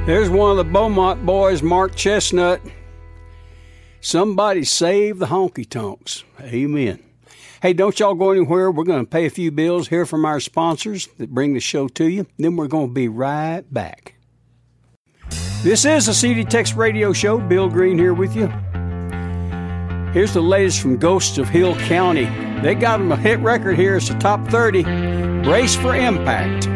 There's one of the Beaumont boys, Mark Chestnut. Somebody save the honky-tonks. Amen. Hey, don't y'all go anywhere. We're going to pay a few bills, hear from our sponsors that bring the show to you. Then we're going to be right back. This is a CD Tex Radio Show. Bill Green here with you. Here's the latest from Ghosts of Hill County. They got them a hit record here. It's the top 30. Brace for impact.